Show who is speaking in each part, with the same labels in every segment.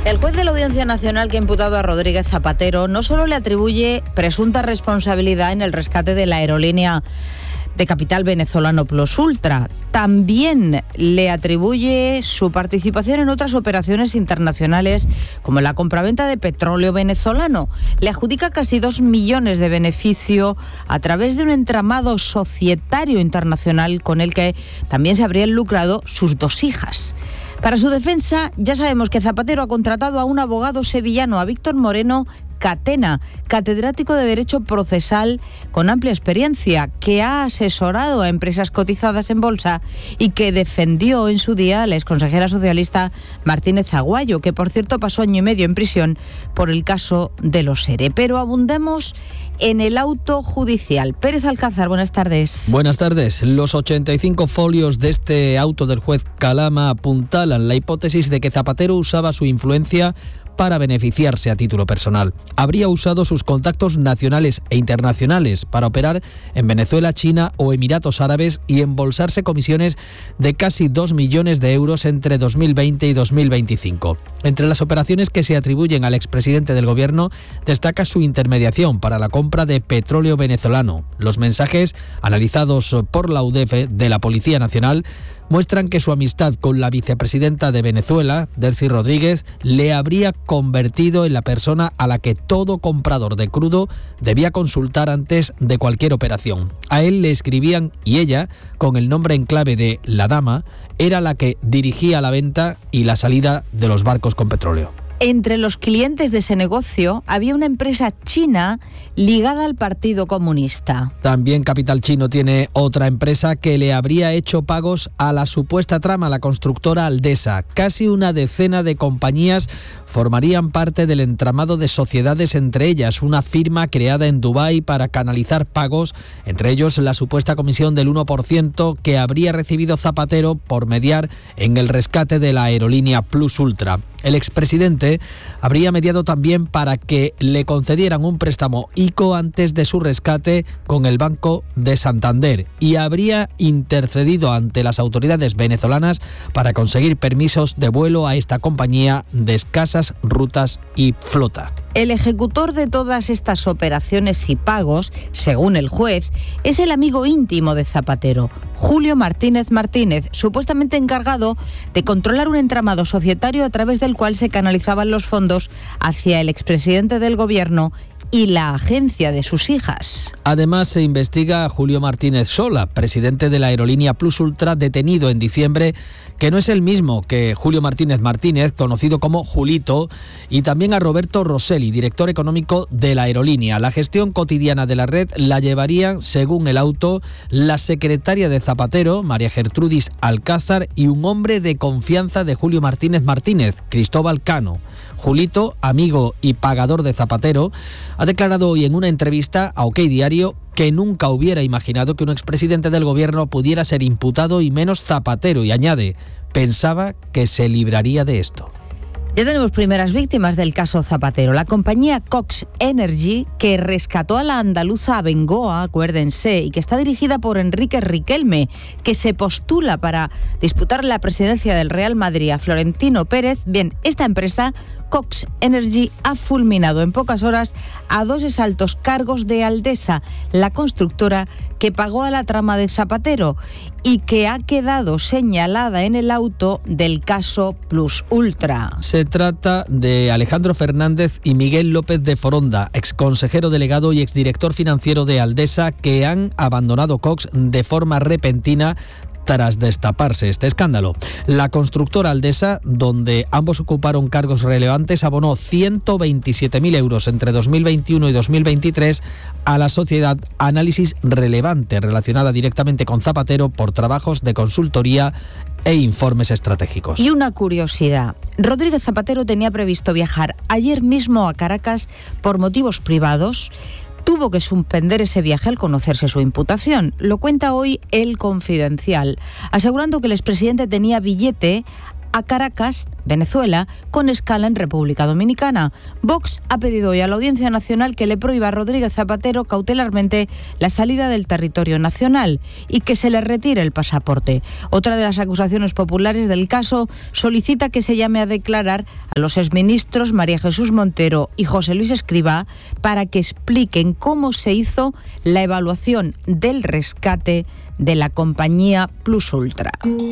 Speaker 1: El juez de la Audiencia Nacional que ha imputado a Rodríguez Zapatero no solo le atribuye presunta responsabilidad en el rescate de la aerolínea de capital venezolano Plus Ultra, también le atribuye su participación en otras operaciones internacionales como la compraventa de petróleo venezolano. Le adjudica casi 2 millones de beneficio a través de un entramado societario internacional con el que también se habrían lucrado sus 2 hijas. Para su defensa, ya sabemos que Zapatero ha contratado a un abogado sevillano, a Víctor Moreno Catena, catedrático de Derecho Procesal con amplia experiencia, que ha asesorado a empresas cotizadas en bolsa y que defendió en su día a la exconsejera socialista Martínez Aguayo, que por cierto pasó 1 año y medio en prisión por el caso de los ERE. Pero abundemos en el auto judicial. Pérez Alcázar, buenas tardes.
Speaker 2: Buenas tardes. Los 85 folios de este auto del juez Calama apuntalan la hipótesis de que Zapatero usaba su influencia para beneficiarse a título personal. Habría usado sus contactos nacionales e internacionales para operar en Venezuela, China o Emiratos Árabes y embolsarse comisiones de casi 2 millones de euros entre 2020 y 2025. Entre las operaciones que se atribuyen al expresidente del gobierno destaca su intermediación para la compra de petróleo venezolano. Los mensajes, analizados por la UDEF de la Policía Nacional, muestran que su amistad con la vicepresidenta de Venezuela, Delcy Rodríguez, le habría convertido en la persona a la que todo comprador de crudo debía consultar antes de cualquier operación. A él le escribían y ella, con el nombre en clave de La Dama, era la que dirigía la venta y la salida de los barcos con petróleo.
Speaker 1: Entre los clientes de ese negocio había una empresa china ligada al Partido Comunista.
Speaker 2: También Capital Chino tiene otra empresa que le habría hecho pagos a la supuesta trama, la constructora Aldesa. Casi una decena de compañías formarían parte del entramado de sociedades, entre ellas una firma creada en Dubái para canalizar pagos, entre ellos la supuesta comisión del 1% que habría recibido Zapatero por mediar en el rescate de la aerolínea Plus Ultra. El expresidente habría mediado también para que le concedieran un préstamo ICO antes de su rescate con el Banco de Santander y habría intercedido ante las autoridades venezolanas para conseguir permisos de vuelo a esta compañía de escasas rutas y flota.
Speaker 1: El ejecutor de todas estas operaciones y pagos, según el juez, es el amigo íntimo de Zapatero, Julio Martínez Martínez, supuestamente encargado de controlar un entramado societario a través del cual se canalizaban los fondos hacia el expresidente del gobierno y la agencia de sus hijas.
Speaker 2: Además, se investiga a Julio Martínez Sola, presidente de la aerolínea Plus Ultra, detenido en diciembre, que no es el mismo que Julio Martínez Martínez, conocido como Julito, y también a Roberto Rosselli, director económico de la aerolínea. La gestión cotidiana de la red la llevarían, según el auto, la secretaria de Zapatero, María Gertrudis Alcázar, y un hombre de confianza de Julio Martínez Martínez, Cristóbal Cano. Julito, amigo y pagador de Zapatero, ha declarado hoy en una entrevista a OK Diario que nunca hubiera imaginado que un expresidente del gobierno pudiera ser imputado y menos Zapatero, y añade, pensaba que se libraría de esto.
Speaker 1: Ya tenemos primeras víctimas del caso Zapatero. La compañía Cox Energy, que rescató a la andaluza Abengoa, acuérdense, y que está dirigida por Enrique Riquelme, que se postula para disputar la presidencia del Real Madrid a Florentino Pérez. Bien, esta empresa, Cox Energy, ha fulminado en pocas horas a 2 exaltos cargos de Aldesa, la constructora que pagó a la trama de Zapatero y que ha quedado señalada en el auto del caso Plus Ultra.
Speaker 2: Se trata de Alejandro Fernández y Miguel López de Foronda, exconsejero delegado y exdirector financiero de Aldesa, que han abandonado Cox de forma repentina tras destaparse este escándalo. La constructora Aldesa, donde ambos ocuparon cargos relevantes, abonó 127.000 euros entre 2021 y 2023 a la sociedad Análisis Relevante, relacionada directamente con Zapatero por trabajos de consultoría e informes estratégicos.
Speaker 1: Y una curiosidad, Rodríguez Zapatero tenía previsto viajar ayer mismo a Caracas por motivos privados. Tuvo que suspender ese viaje al conocerse su imputación. Lo cuenta hoy El Confidencial, asegurando que el expresidente tenía billete a Caracas, Venezuela, con escala en República Dominicana. Vox ha pedido hoy a la Audiencia Nacional que le prohíba a Rodríguez Zapatero cautelarmente la salida del territorio nacional y que se le retire el pasaporte. Otra de las acusaciones populares del caso solicita que se llame a declarar a los exministros María Jesús Montero y José Luis Escrivá para que expliquen cómo se hizo la evaluación del rescate de la compañía Plus Ultra.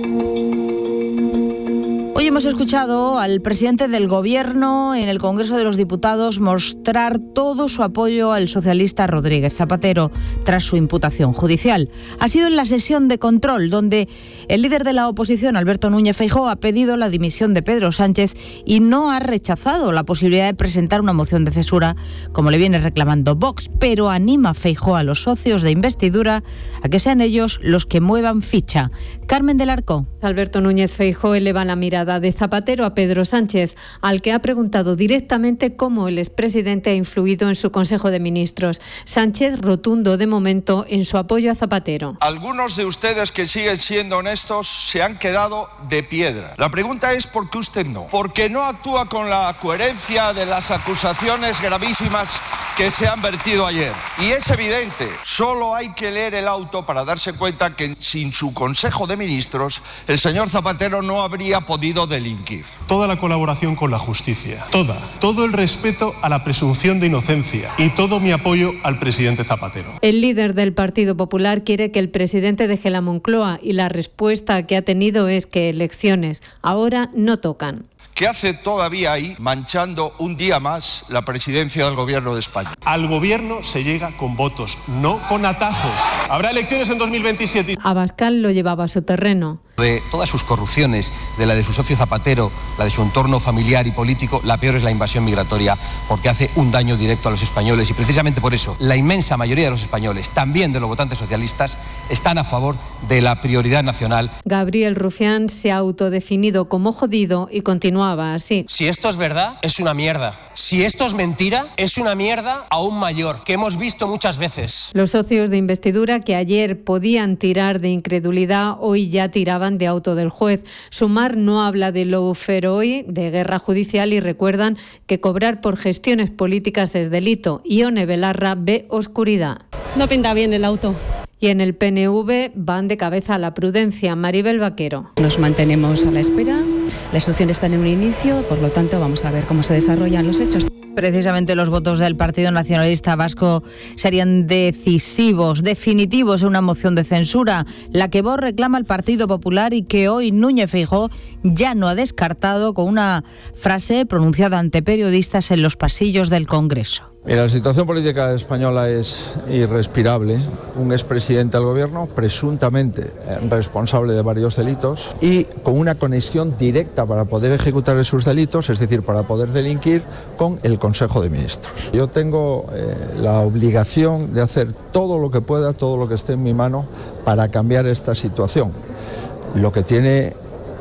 Speaker 1: Hoy hemos escuchado al presidente del Gobierno en el Congreso de los Diputados mostrar todo su apoyo al socialista Rodríguez Zapatero tras su imputación judicial. Ha sido en la sesión de control donde el líder de la oposición, Alberto Núñez Feijóo, ha pedido la dimisión de Pedro Sánchez y no ha rechazado la posibilidad de presentar una moción de censura como le viene reclamando Vox, pero anima a Feijóo a los socios de investidura a que sean ellos los que muevan ficha. Carmen del Arco.
Speaker 3: Alberto Núñez Feijóo eleva la mirada de Zapatero a Pedro Sánchez, al que ha preguntado directamente cómo el expresidente ha influido en su Consejo de Ministros. Sánchez rotundo de momento en su apoyo a Zapatero.
Speaker 4: Algunos de ustedes que siguen siendo honestos se han quedado de piedra. La pregunta es ¿por qué usted no? Porque no actúa con la coherencia de las acusaciones gravísimas que se han vertido ayer. Y es evidente, solo hay que leer el auto para darse cuenta que sin su Consejo de Ministros el señor Zapatero no habría podido delinquir.
Speaker 5: Toda la colaboración con la justicia, todo el respeto a la presunción de inocencia y todo mi apoyo al presidente Zapatero.
Speaker 3: El líder del Partido Popular quiere que el presidente deje la Moncloa y la respuesta que ha tenido es que elecciones ahora no tocan.
Speaker 4: ¿Qué hace todavía ahí manchando un día más la presidencia del Gobierno de España?
Speaker 5: Al Gobierno se llega con votos, no con atajos. Habrá elecciones en 2027.
Speaker 3: Abascal lo llevaba a su terreno.
Speaker 6: De todas sus corrupciones, de la de su socio Zapatero, la de su entorno familiar y político, la peor es la invasión migratoria, porque hace un daño directo a los españoles y precisamente por eso la inmensa mayoría de los españoles, también de los votantes socialistas, están a favor de la prioridad nacional.
Speaker 3: Gabriel Rufián se ha autodefinido como jodido y continuaba así.
Speaker 7: Si esto es verdad, es una mierda. Si esto es mentira, es una mierda aún mayor, que hemos visto muchas veces.
Speaker 3: Los socios de investidura que ayer podían tirar de incredulidad, hoy ya tiraban de auto del juez. Sumar no habla de lawfare hoy, de guerra judicial, y recuerdan que cobrar por gestiones políticas es delito. Ione Belarra ve oscuridad.
Speaker 8: No pinta bien el auto.
Speaker 3: Y en el PNV van de cabeza a la prudencia. Maribel Vaquero.
Speaker 8: Nos mantenemos a la espera. La instrucción está en un inicio, por lo tanto vamos a ver cómo se desarrollan los hechos.
Speaker 1: Precisamente los votos del Partido Nacionalista Vasco serían decisivos, definitivos en una moción de censura, la que Vox reclama al Partido Popular y que hoy Núñez Feijóo ya no ha descartado con una frase pronunciada ante periodistas en los pasillos del Congreso.
Speaker 9: Mira, la situación política española es irrespirable. Un expresidente del gobierno, presuntamente responsable de varios delitos y con una conexión directa para poder ejecutar esos delitos, es decir, para poder delinquir, con el Consejo de Ministros. Yo tengo la obligación de hacer todo lo que pueda, todo lo que esté en mi mano para cambiar esta situación. Lo que tiene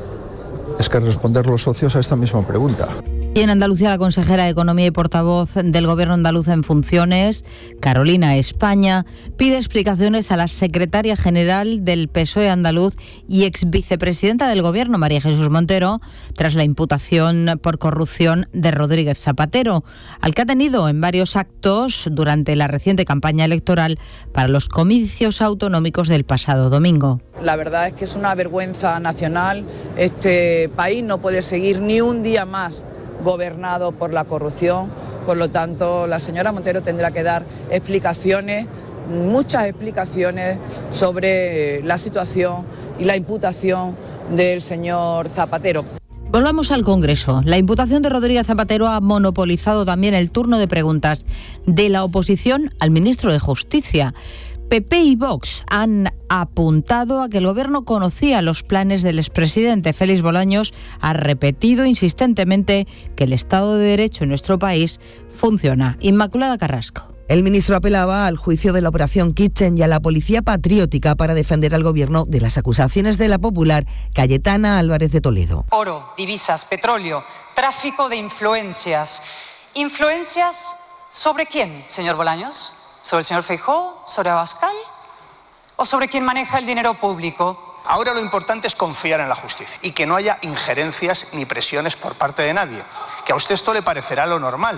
Speaker 9: es que responder los socios a esta misma pregunta.
Speaker 1: Y en Andalucía, la consejera de Economía y portavoz del Gobierno andaluz en funciones, Carolina España, pide explicaciones a la secretaria general del PSOE andaluz y exvicepresidenta del Gobierno, María Jesús Montero, tras la imputación por corrupción de Rodríguez Zapatero, al que ha tenido en varios actos durante la reciente campaña electoral para los comicios autonómicos del pasado domingo.
Speaker 10: La verdad es que es una vergüenza nacional. Este país no puede seguir ni un día más gobernado por la corrupción. Por lo tanto, la señora Montero tendrá que dar explicaciones, muchas explicaciones sobre la situación y la imputación del señor Zapatero.
Speaker 1: Volvamos al Congreso. La imputación de Rodríguez Zapatero ha monopolizado también el turno de preguntas de la oposición al ministro de Justicia. PP y Vox han apuntado a que el Gobierno conocía los planes del expresidente. Félix Bolaños ha repetido insistentemente que el Estado de Derecho en nuestro país funciona. Inmaculada Carrasco.
Speaker 11: El ministro apelaba al juicio de la Operación Kitchen y a la Policía Patriótica para defender al Gobierno de las acusaciones de la popular Cayetana Álvarez de Toledo.
Speaker 12: Oro, divisas, petróleo, tráfico de influencias. ¿Influencias sobre quién, señor Bolaños? ¿Sobre el señor Feijóo? ¿Sobre Abascal? ¿O sobre quién maneja el dinero público?
Speaker 13: Ahora lo importante es confiar en la justicia y que no haya injerencias ni presiones por parte de nadie. Que a usted esto le parecerá lo normal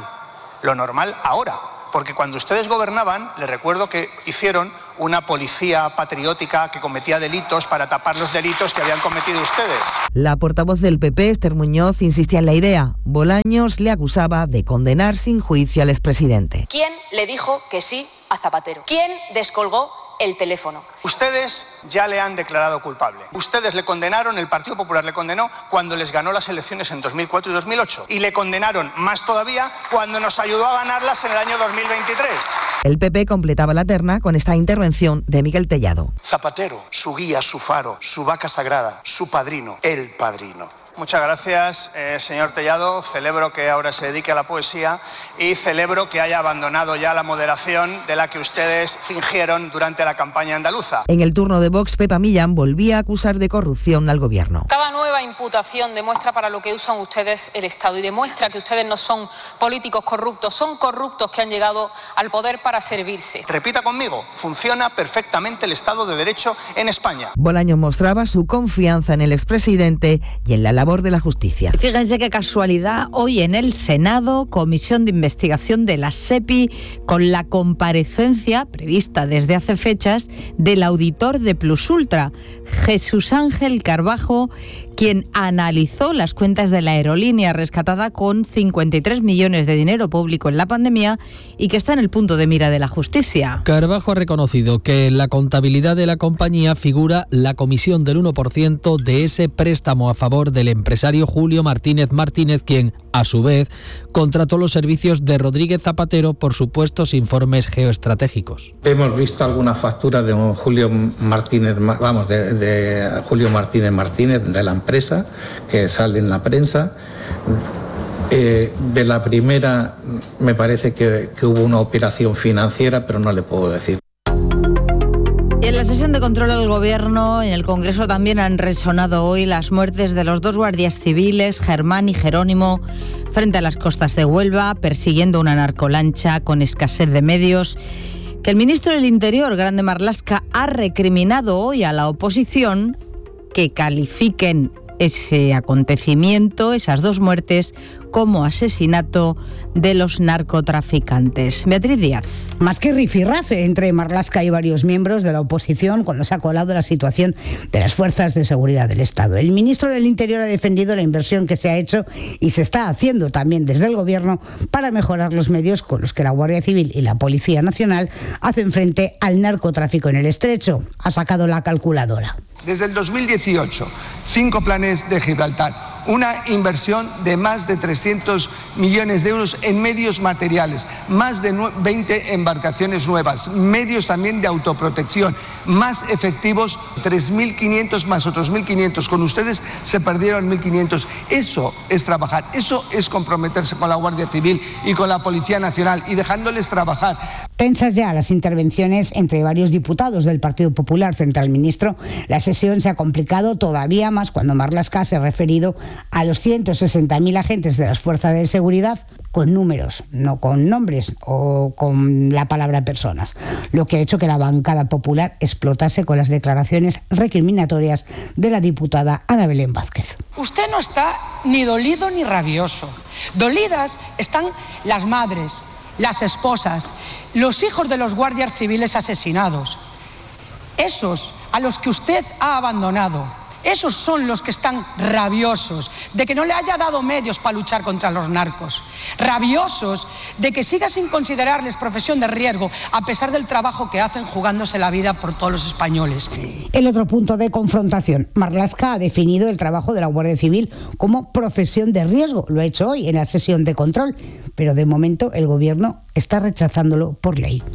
Speaker 13: ahora. Porque cuando ustedes gobernaban, les recuerdo que hicieron una policía patriótica que cometía delitos para tapar los delitos que habían cometido ustedes.
Speaker 11: La portavoz del PP, Esther Muñoz, insistía en la idea. Bolaños le acusaba de condenar sin juicio al expresidente.
Speaker 14: ¿Quién le dijo que sí a Zapatero? ¿Quién descolgó el teléfono?
Speaker 13: Ustedes ya le han declarado culpable. Ustedes le condenaron, el Partido Popular le condenó cuando les ganó las elecciones en 2004 y 2008. Y le condenaron más todavía cuando nos ayudó a ganarlas en el año 2023.
Speaker 11: El PP completaba la terna con esta intervención de Miguel Tellado.
Speaker 13: Zapatero, su guía, su faro, su vaca sagrada, su padrino, el padrino. Muchas gracias, señor Tellado. Celebro que ahora se dedique a la poesía y celebro que haya abandonado ya la moderación de la que ustedes fingieron durante la campaña andaluza.
Speaker 11: En el turno de Vox, Pepa Millán volvía a acusar de corrupción al gobierno.
Speaker 15: Cada nueva imputación demuestra para lo que usan ustedes el Estado y demuestra que ustedes no son políticos corruptos, son corruptos que han llegado al poder para servirse.
Speaker 13: Repita conmigo, funciona perfectamente el Estado de Derecho en España.
Speaker 11: Bolaños mostraba su confianza en el expresidente y en la labor de la justicia.
Speaker 1: Fíjense qué casualidad, hoy en el Senado, Comisión de Investigación de la SEPI, con la comparecencia prevista desde hace fechas del auditor de Plus Ultra, Jesús Ángel Carbajo, quien analizó las cuentas de la aerolínea rescatada con 53 millones de dinero público en la pandemia y que está en el punto de mira de la justicia.
Speaker 2: Carbajo ha reconocido que en la contabilidad de la compañía figura la comisión del 1% de ese préstamo a favor del empresario Julio Martínez Martínez, quien, a su vez, contrató los servicios de Rodríguez Zapatero por supuestos informes geoestratégicos.
Speaker 16: Hemos visto alguna factura de Julio Martínez, de Julio Martínez Martínez, de la empresa, que sale en la prensa. De la primera me parece que hubo una operación financiera, pero no le puedo decir.
Speaker 1: Y en la sesión de control al Gobierno, en el Congreso también han resonado hoy las muertes de los dos guardias civiles, Germán y Jerónimo, frente a las costas de Huelva, persiguiendo una narcolancha con escasez de medios, que el ministro del Interior, Grande Marlaska, ha recriminado hoy a la oposición que califiquen ese acontecimiento, esas dos muertes, como asesinato de los narcotraficantes. Beatriz Díaz.
Speaker 17: Más que rifirrafe entre Marlaska y varios miembros de la oposición cuando se ha colado la situación de las fuerzas de seguridad del Estado. El ministro del Interior ha defendido la inversión que se ha hecho y se está haciendo también desde el Gobierno para mejorar los medios con los que la Guardia Civil y la Policía Nacional hacen frente al narcotráfico en el Estrecho. Ha sacado la calculadora.
Speaker 18: Desde el 2018, 5 planes de Gibraltar, una inversión de más de 300 millones de euros en medios materiales, más de 20 embarcaciones nuevas, medios también de autoprotección, más efectivos, 3.500 más otros 1.500. Con ustedes se perdieron 1.500. Eso es trabajar, eso es comprometerse con la Guardia Civil y con la Policía Nacional y dejándoles trabajar.
Speaker 17: Tensas ya las intervenciones entre varios diputados del Partido Popular frente al ministro, la sesión se ha complicado todavía más cuando Marlaska se ha referido a los 160.000 agentes de las fuerzas de seguridad con números, no con nombres o con la palabra personas, lo que ha hecho que la bancada popular explotase con las declaraciones recriminatorias de la diputada Ana Belén Vázquez.
Speaker 19: Usted no está ni dolido ni rabioso. Dolidas están las madres, las esposas, los hijos de los guardias civiles asesinados. Esos a los que usted ha abandonado, esos son los que están rabiosos de que no le haya dado medios para luchar contra los narcos, rabiosos de que siga sin considerarles profesión de riesgo a pesar del trabajo que hacen jugándose la vida por todos los españoles.
Speaker 17: El otro punto de confrontación, Marlaska ha definido el trabajo de la Guardia Civil como profesión de riesgo, lo ha hecho hoy en la sesión de control, pero de momento el Gobierno está rechazándolo por ley.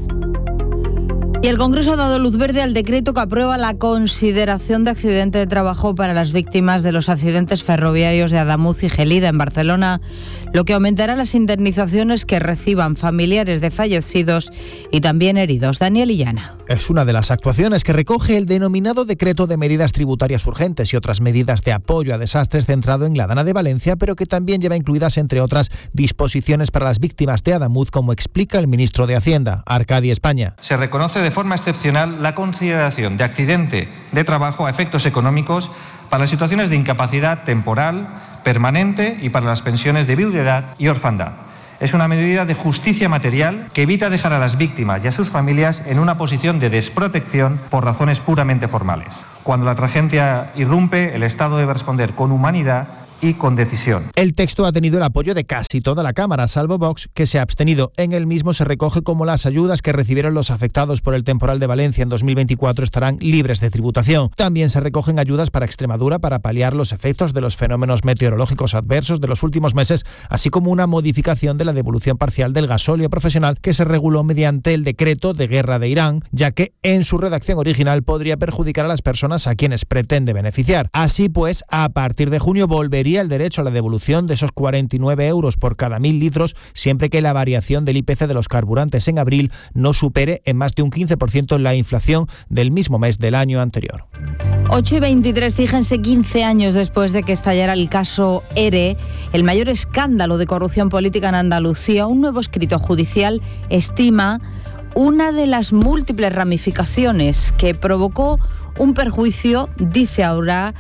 Speaker 1: Y el Congreso ha dado luz verde al decreto que aprueba la consideración de accidente de trabajo para las víctimas de los accidentes ferroviarios de Adamuz y Gelida en Barcelona, lo que aumentará las indemnizaciones que reciban familiares de fallecidos y también heridos. Daniel Illana.
Speaker 20: Es una de las actuaciones que recoge el denominado Decreto de Medidas Tributarias Urgentes y otras medidas de apoyo a desastres centrado en la Dana de Valencia, pero que también lleva incluidas, entre otras, disposiciones para las víctimas de Adamuz, como explica el ministro de Hacienda, Arcadi España.
Speaker 6: Se reconoce
Speaker 21: de forma excepcional la consideración de accidente de trabajo a efectos económicos para las situaciones de incapacidad temporal, permanente y para las pensiones de viudedad y orfandad. Es una medida de justicia material que evita dejar a las víctimas y a sus familias en una posición de desprotección por razones puramente formales. Cuando la tragedia irrumpe, el Estado debe responder con humanidad y con decisión.
Speaker 20: El texto ha tenido el apoyo de casi toda la Cámara, salvo Vox, que se ha abstenido. En el mismo se recoge cómo las ayudas que recibieron los afectados por el temporal de Valencia en 2024 estarán libres de tributación. También se recogen ayudas para Extremadura para paliar los efectos de los fenómenos meteorológicos adversos de los últimos meses, así como una modificación de la devolución parcial del gasóleo profesional que se reguló mediante el decreto de guerra de Irán, ya que en su redacción original podría perjudicar a las personas a quienes pretende beneficiar. Así pues, a partir de junio volvería el derecho a la devolución de esos 49 euros por cada 1.000 litros, siempre que la variación del IPC de los carburantes en abril no supere en más de un 15% la inflación del mismo mes del año anterior.
Speaker 1: 8:23, fíjense, 15 años después de que estallara el caso ERE, el mayor escándalo de corrupción política en Andalucía, un nuevo escrito judicial estima una de las múltiples ramificaciones que provocó un perjuicio, dice ahora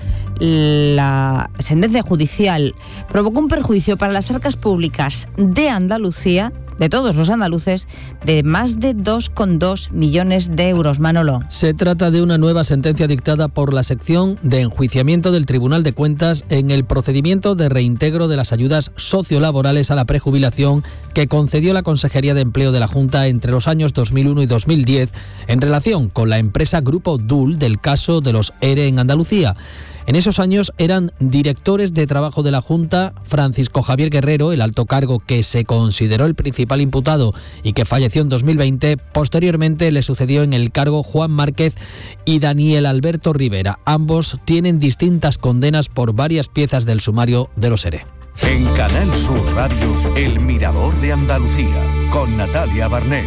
Speaker 1: la sentencia judicial, provocó un perjuicio para las arcas públicas de Andalucía, de todos los andaluces, de más de 2,2 millones de euros. Manolo.
Speaker 2: Se trata de una nueva sentencia dictada por la sección de enjuiciamiento del Tribunal de Cuentas en el procedimiento de reintegro de las ayudas sociolaborales a la prejubilación que concedió la Consejería de Empleo de la Junta entre los años 2001 y 2010 en relación con la empresa Grupo DUL del caso de los ERE en Andalucía. En esos años eran directores de trabajo de la Junta Francisco Javier Guerrero, el alto cargo que se consideró el principal imputado y que falleció en 2020. Posteriormente le sucedió en el cargo Juan Márquez y Daniel Alberto Rivera. Ambos tienen distintas condenas por varias piezas del sumario de los ERE.
Speaker 22: En Canal Sur Radio, El Mirador de Andalucía, con Natalia Barnés.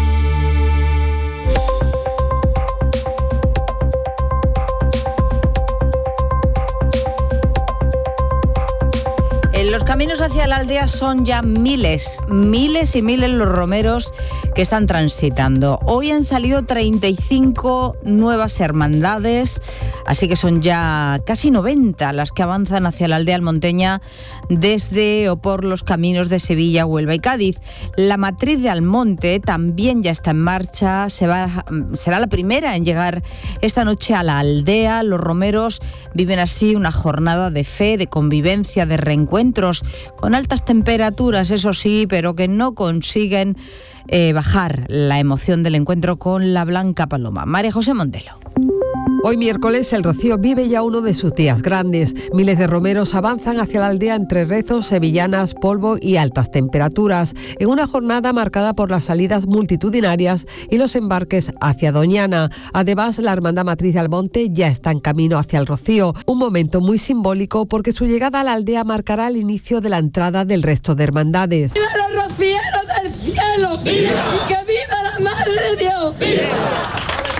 Speaker 1: En los caminos hacia la aldea son ya miles y miles los romeros que están transitando. Hoy han salido 35 nuevas hermandades, así que son ya casi 90 las que avanzan hacia la aldea almonteña desde o por los caminos de Sevilla, Huelva y Cádiz. La matriz de Almonte también ya está en marcha, será la primera en llegar esta noche a la aldea. Los romeros viven así una jornada de fe, de convivencia, de reencuentros, con altas temperaturas, eso sí, pero que no consiguen bajar la emoción del encuentro con la Blanca Paloma. María José Montelo.
Speaker 23: Hoy miércoles el Rocío vive ya uno de sus días grandes. Miles de romeros avanzan hacia la aldea entre rezos, sevillanas, polvo y altas temperaturas, en una jornada marcada por las salidas multitudinarias y los embarques hacia Doñana. Además, la Hermandad Matriz de Almonte ya está en camino hacia el Rocío, un momento muy simbólico porque su llegada a la aldea marcará el inicio de la entrada del resto de hermandades.
Speaker 24: ¡Viva los rocieros del cielo! ¡Viva! ¡Y que viva la Madre de Dios! ¡Viva!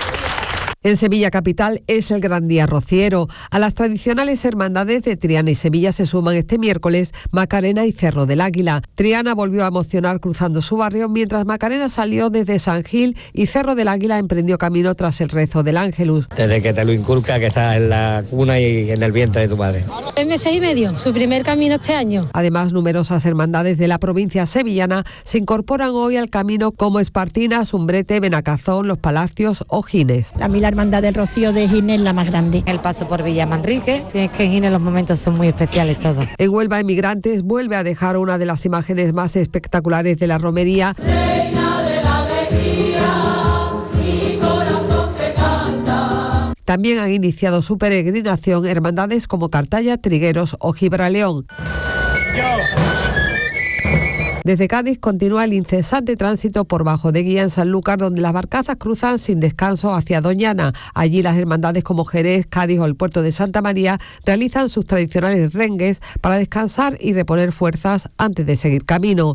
Speaker 23: En Sevilla capital es el gran día rociero. A las tradicionales hermandades de Triana y Sevilla se suman este miércoles Macarena y Cerro del Águila. Triana volvió a emocionar cruzando su barrio, mientras Macarena salió desde San Gil y Cerro del Águila emprendió camino tras el rezo del Ángelus.
Speaker 25: Desde que te lo inculca, que estás en la cuna y en el vientre de tu madre.
Speaker 26: 3 meses y medio, su primer camino este año.
Speaker 23: Además, numerosas hermandades de la provincia sevillana se incorporan hoy al camino, como Espartinas, Umbrete, Benacazón, Los Palacios o Gines.
Speaker 27: La Hermandad del Rocío de Gines, la más grande.
Speaker 28: El paso por Villamanrique, sí, es que en Gines los momentos son muy especiales todos.
Speaker 23: En Huelva, Emigrantes vuelve a dejar una de las imágenes más espectaculares de la romería.
Speaker 24: Reina de la alegría, mi corazón te canta.
Speaker 23: También han iniciado su peregrinación hermandades como Cartaya, Trigueros o Gibraleón. Desde Cádiz continúa el incesante tránsito por Bajo de Guía en Sanlúcar, donde las barcazas cruzan sin descanso hacia Doñana. Allí las hermandades como Jerez, Cádiz o el puerto de Santa María realizan sus tradicionales rengues para descansar y reponer fuerzas antes de seguir camino.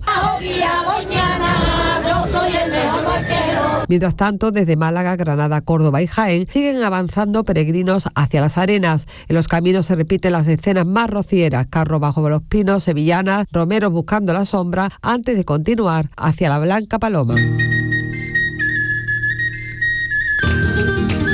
Speaker 23: Mientras tanto, desde Málaga, Granada, Córdoba y Jaén siguen avanzando peregrinos hacia las arenas. En los caminos se repiten las escenas más rocieras: carros bajo los pinos, sevillanas, romeros buscando la sombra, antes de continuar hacia la Blanca Paloma.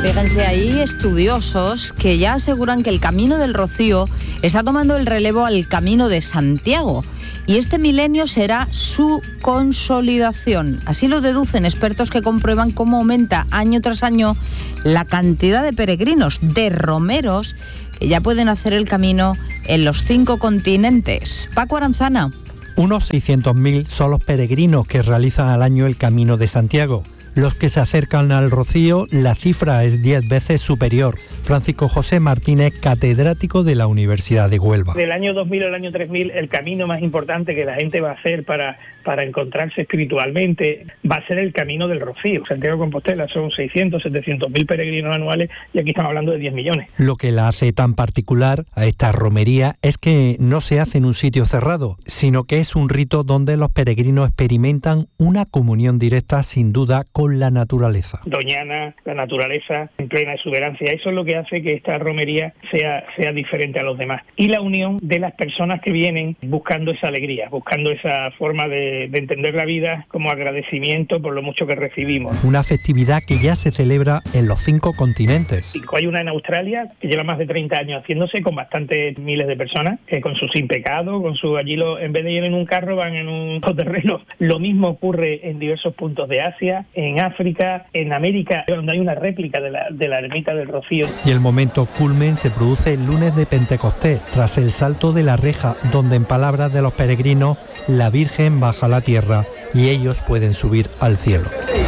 Speaker 1: Fíjense, hay estudiosos que ya aseguran que el Camino del Rocío está tomando el relevo al Camino de Santiago y este milenio será su consolidación. Así lo deducen expertos que comprueban cómo aumenta año tras año la cantidad de peregrinos, de romeros, que ya pueden hacer el camino en los 5 continentes. Paco Aranzana.
Speaker 3: Unos 600.000 son los peregrinos que realizan al año el Camino de Santiago. Los que se acercan al Rocío, la cifra es 10 veces superior. Francisco José Martínez, catedrático de la Universidad de Huelva.
Speaker 4: Del año 2000 al año 3000, el camino más importante que la gente va a hacer para encontrarse espiritualmente va a ser el Camino del Rocío. Santiago de Compostela son 700.000 peregrinos anuales y aquí estamos hablando de 10 millones.
Speaker 3: Lo que la hace tan particular a esta romería es que no se hace en un sitio cerrado, sino que es un rito donde los peregrinos experimentan una comunión directa, sin duda, con la naturaleza.
Speaker 4: Doñana, la naturaleza en plena exuberancia, eso es lo que hace que esta romería sea diferente a los demás. Y la unión de las personas que vienen buscando esa alegría, buscando esa forma de entender la vida como agradecimiento por lo mucho que recibimos.
Speaker 3: Una festividad que ya se celebra en los 5 continentes.
Speaker 4: Hay una en Australia que lleva más de 30 años haciéndose con bastantes miles de personas, con su sin pecado, con su en vez de ir en un carro van en un terreno. Lo mismo ocurre en diversos puntos de Asia, en África, en América, donde hay una réplica de la ermita del Rocío.
Speaker 3: Y el momento culmen se produce el lunes de Pentecostés, tras el salto de la reja, donde en palabras de los peregrinos, la Virgen baja a la tierra y ellos pueden subir al cielo.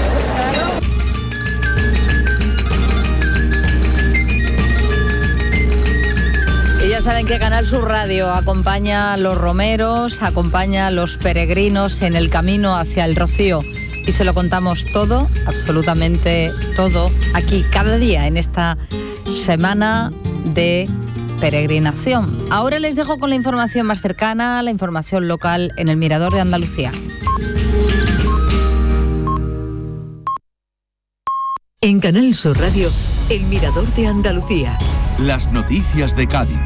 Speaker 1: Y ya saben que Canal Sur Radio acompaña a los romeros, acompaña a los peregrinos en el camino hacia el Rocío. Y se lo contamos todo, absolutamente todo, aquí cada día en esta semana de peregrinación. Ahora les dejo con la información más cercana, la información local en el Mirador de Andalucía.
Speaker 5: En Canal Sur Radio, el Mirador de Andalucía.
Speaker 22: Las noticias de Cádiz.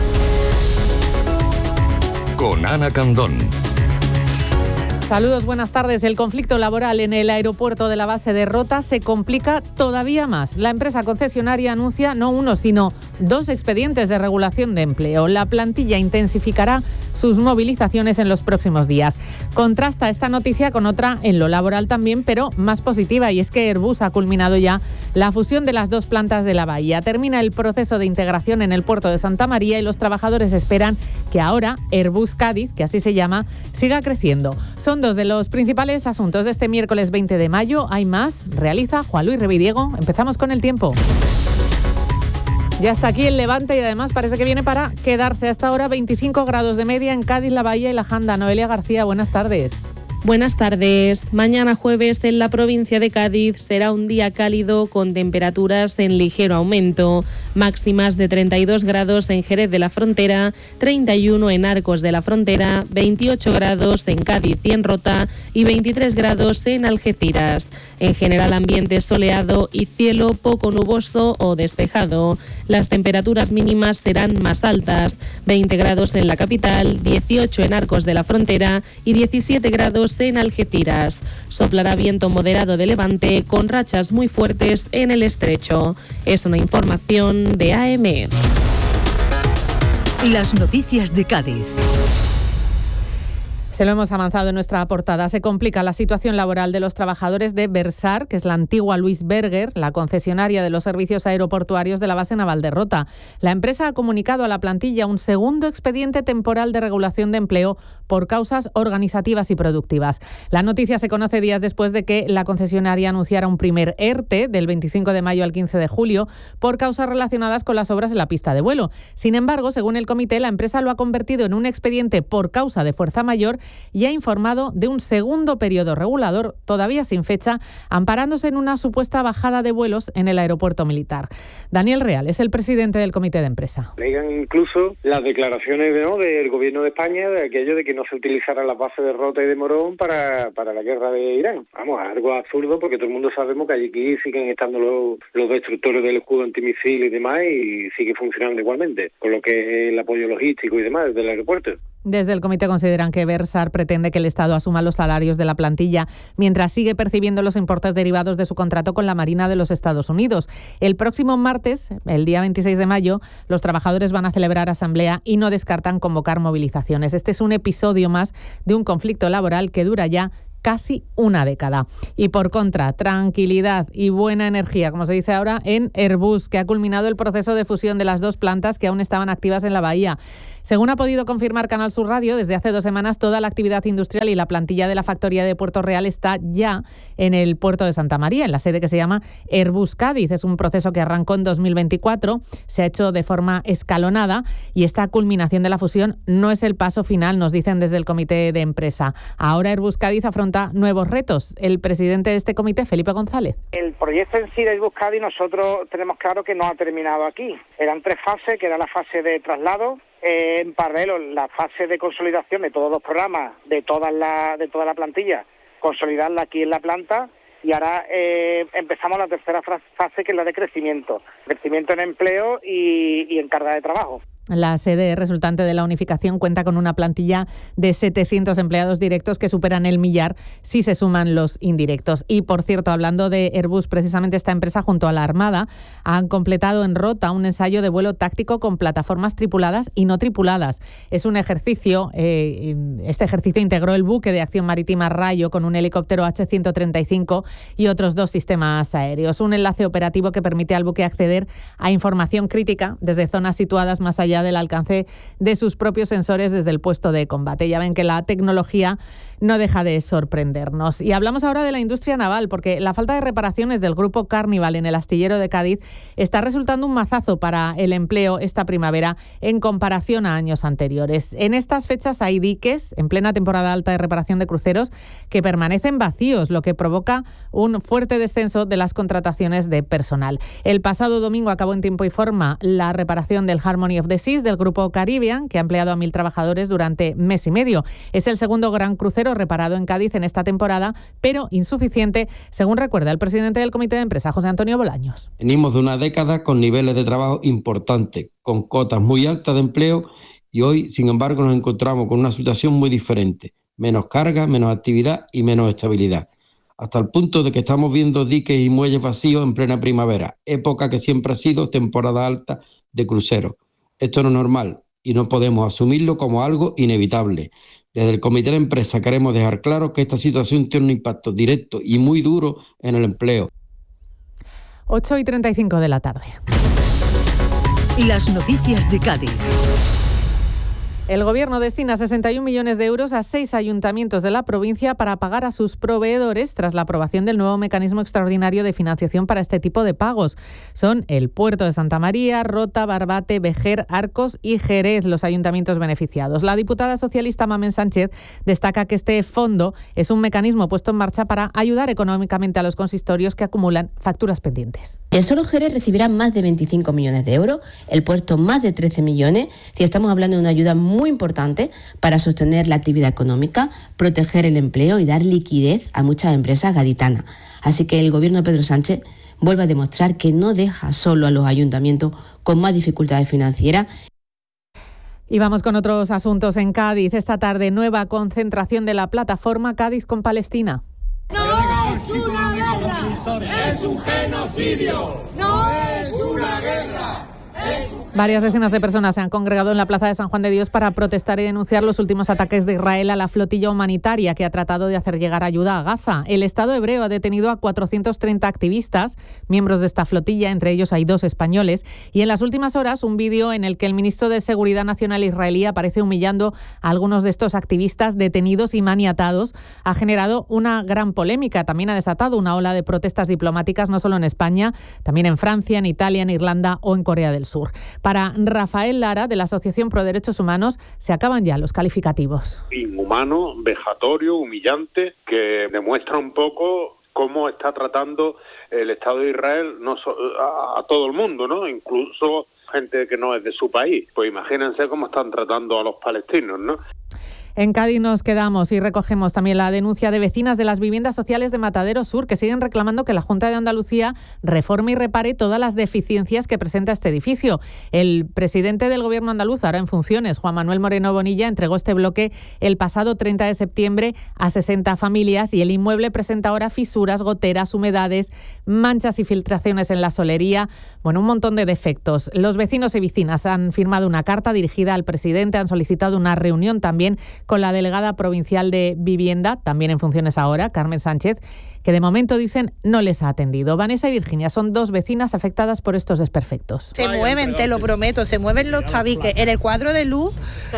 Speaker 22: Con Ana Candón.
Speaker 7: Saludos, buenas tardes. El conflicto laboral en el aeropuerto de la base de Rota se complica todavía más. La empresa concesionaria anuncia no uno, sino 2 expedientes de regulación de empleo. La plantilla intensificará sus movilizaciones en los próximos días. Contrasta esta noticia con otra en lo laboral también, pero más positiva, y es que Airbus ha culminado ya la fusión de las 2 plantas de la bahía. Termina el proceso de integración en el puerto de Santa María y los trabajadores esperan que ahora Airbus Cádiz, que así se llama, siga creciendo. Son 2 de los principales asuntos de este miércoles 20 de mayo. Hay más, realiza Juan Luis Revidiego. Empezamos con el tiempo. Ya está aquí el levante y además parece que viene para quedarse. Hasta ahora 25 grados de media en Cádiz, La Bahía y La Janda. Noelia García, buenas tardes.
Speaker 8: Buenas tardes. Mañana jueves en la provincia de Cádiz será un día cálido con temperaturas en ligero aumento. Máximas de 32 grados en Jerez de la Frontera, 31 en Arcos de la Frontera, 28 grados en Cádiz y en Rota y 23 grados en Algeciras. En general ambiente soleado y cielo poco nuboso o despejado. Las temperaturas mínimas serán más altas, 20 grados en la capital, 18 en Arcos de la Frontera y 17 grados en Algeciras. Soplará viento moderado de levante con rachas muy fuertes en el estrecho. Es una información de AM.
Speaker 5: Las noticias de Cádiz.
Speaker 7: Se lo hemos avanzado en nuestra portada. Se complica la situación laboral de los trabajadores de Bersar, que es la antigua Luis Berger, la concesionaria de los servicios aeroportuarios de la base naval de Rota. La empresa ha comunicado a la plantilla un segundo expediente temporal de regulación de empleo por causas organizativas y productivas. La noticia se conoce días después de que la concesionaria anunciara un primer ERTE del 25 de mayo al 15 de julio por causas relacionadas con las obras en la pista de vuelo. Sin embargo, según el comité, la empresa lo ha convertido en un expediente por causa de fuerza mayor y ha informado de un segundo periodo regulador, todavía sin fecha, amparándose en una supuesta bajada de vuelos en el aeropuerto militar. Daniel Real es el presidente del comité de empresa.
Speaker 9: Legan incluso las declaraciones del gobierno de España de aquello de que no se utilizara las bases de Rota y de Morón para la guerra de Irán. Vamos, algo absurdo porque todo el mundo sabemos que allí siguen estando los destructores del escudo antimisil y demás y sigue funcionando igualmente, con lo que es el apoyo logístico y demás del aeropuerto.
Speaker 7: Desde el comité consideran que Versar pretende que el Estado asuma los salarios de la plantilla mientras sigue percibiendo los importes derivados de su contrato con la Marina de los Estados Unidos. El próximo martes, el día 26 de mayo, los trabajadores van a celebrar asamblea y no descartan convocar movilizaciones. Este es un episodio más de un conflicto laboral que dura ya casi una década. Y por contra, tranquilidad y buena energía, como se dice ahora, en Airbus, que ha culminado el proceso de fusión de las dos plantas que aún estaban activas en la bahía. Según ha podido confirmar Canal Sur Radio, desde hace 2 semanas toda la actividad industrial y la plantilla de la factoría de Puerto Real está ya en el puerto de Santa María, en la sede que se llama Airbus Cádiz. Es un proceso que arrancó en 2024, se ha hecho de forma escalonada y esta culminación de la fusión no es el paso final, nos dicen desde el comité de empresa. Ahora Airbus Cádiz afronta nuevos retos. El presidente de este comité, Felipe González.
Speaker 10: El proyecto en sí de Airbus Cádiz nosotros tenemos claro que no ha terminado aquí. Eran 3 fases, que era la fase de traslado, en paralelo la fase de consolidación de todos los programas, de toda la plantilla, consolidarla aquí en la planta, y ahora empezamos la tercera fase, que es la de crecimiento en empleo y en carga de trabajo.
Speaker 7: La sede resultante de la unificación cuenta con una plantilla de 700 empleados directos que superan el millar si se suman los indirectos. Y, por cierto, hablando de Airbus, precisamente esta empresa junto a la Armada han completado en Rota un ensayo de vuelo táctico con plataformas tripuladas y no tripuladas. Es un ejercicio, este ejercicio integró el buque de acción marítima Rayo con un helicóptero H-135 y otros 2 sistemas aéreos. Un enlace operativo que permite al buque acceder a información crítica desde zonas situadas más allá del alcance de sus propios sensores desde el puesto de combate. Ya ven que la tecnología no deja de sorprendernos. Y hablamos ahora de la industria naval, porque la falta de reparaciones del grupo Carnival en el astillero de Cádiz está resultando un mazazo para el empleo esta primavera en comparación a años anteriores. En estas fechas hay diques en plena temporada alta de reparación de cruceros que permanecen vacíos, lo que provoca un fuerte descenso de las contrataciones de personal. El pasado domingo acabó en tiempo y forma la reparación del Harmony of the Seas del grupo Caribbean, que ha empleado a 1.000 trabajadores durante mes y medio. Es el segundo gran crucero reparado en Cádiz en esta temporada, pero insuficiente, según recuerda el presidente del comité de empresa, José Antonio Bolaños.
Speaker 11: Venimos de una década con niveles de trabajo importantes, con cotas muy altas de empleo, y hoy, sin embargo, nos encontramos con una situación muy diferente. Menos carga, menos actividad y menos estabilidad. Hasta el punto de que estamos viendo diques y muelles vacíos en plena primavera, época que siempre ha sido temporada alta de cruceros. Esto no es normal y no podemos asumirlo como algo inevitable. Desde el comité de empresa queremos dejar claro que esta situación tiene un impacto directo y muy duro en el empleo.
Speaker 7: 8:35 de la tarde.
Speaker 5: Las noticias de Cádiz.
Speaker 7: El Gobierno destina 61 millones de euros a 6 ayuntamientos de la provincia para pagar a sus proveedores tras la aprobación del nuevo mecanismo extraordinario de financiación para este tipo de pagos. Son el Puerto de Santa María, Rota, Barbate, Vejer, Arcos y Jerez los ayuntamientos beneficiados. La diputada socialista Mamen Sánchez destaca que este fondo es un mecanismo puesto en marcha para ayudar económicamente a los consistorios que acumulan facturas pendientes.
Speaker 12: El solo Jerez recibirá más de 25 millones de euros, el Puerto más de 13 millones, si estamos hablando de una ayuda muy importante para sostener la actividad económica, proteger el empleo y dar liquidez a muchas empresas gaditanas. Así que el Gobierno de Pedro Sánchez vuelve a demostrar que no deja solo a los ayuntamientos con más dificultades financieras.
Speaker 7: Y vamos con otros asuntos en Cádiz. Esta tarde, nueva concentración de la plataforma Cádiz con Palestina.
Speaker 24: No es una guerra, es un genocidio. No es una guerra, es un...
Speaker 7: Varias decenas de personas se han congregado en la Plaza de San Juan de Dios para protestar y denunciar los últimos ataques de Israel a la flotilla humanitaria que ha tratado de hacer llegar ayuda a Gaza. El Estado hebreo ha detenido a 430 activistas, miembros de esta flotilla, entre ellos hay 2 españoles, y en las últimas horas un vídeo en el que el ministro de Seguridad Nacional israelí aparece humillando a algunos de estos activistas detenidos y maniatados ha generado una gran polémica. También ha desatado una ola de protestas diplomáticas, no solo en España, también en Francia, en Italia, en Irlanda o en Corea del Sur. Para Rafael Lara, de la Asociación Pro Derechos Humanos, se acaban ya los calificativos.
Speaker 13: Inhumano, vejatorio, humillante, que demuestra un poco cómo está tratando el Estado de Israel a todo el mundo, ¿no? Incluso gente que no es de su país. Pues imagínense cómo están tratando a los palestinos, ¿no?
Speaker 7: En Cádiz nos quedamos y recogemos también la denuncia de vecinas de las viviendas sociales de Matadero Sur, que siguen reclamando que la Junta de Andalucía reforme y repare todas las deficiencias que presenta este edificio. El presidente del Gobierno andaluz, ahora en funciones, Juan Manuel Moreno Bonilla, entregó este bloque el pasado 30 de septiembre a 60 familias y el inmueble presenta ahora fisuras, goteras, humedades, manchas y filtraciones en la solería. Bueno, un montón de defectos. Los vecinos y vecinas han firmado una carta dirigida al presidente, han solicitado una reunión también con la delegada provincial de Vivienda, también en funciones ahora, Carmen Sánchez, que de momento dicen no les ha atendido. Vanessa y Virginia son dos vecinas afectadas por estos desperfectos.
Speaker 6: Se mueven, te lo prometo, se mueven los tabiques. En el cuadro de luz